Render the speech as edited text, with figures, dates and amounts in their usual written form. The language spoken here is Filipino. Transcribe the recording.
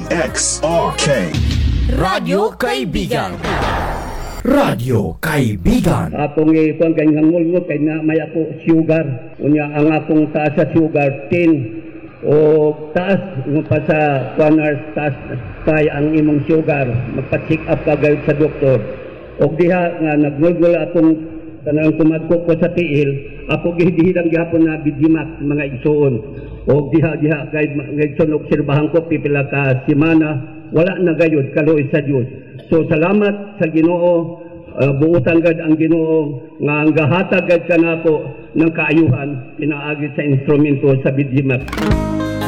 DXRK Radyo Kaibigan. Radyo Kaibigan. Akong kung kay ngangol kay na may ako sugar. Unya ang akong taas sa sugar 10 o taas mo pa sa 1 hours taas kay ang imong sugar. Magpa-check up ka gayud sa doktor. Og diha nga nagngol akong tanang tumadko ko sa tiil, ako gihidang gyapon na bidimak mga igsoon. Og diha kay ngayson obserbahan ko pipila ka semana wala na gayud kaloy sa Dios. So salamat sa Ginoo, buutan gad ang Ginoo nga ang gahatag gad kanako ng kaayuhan pinaagi sa instrumento sa bidimak.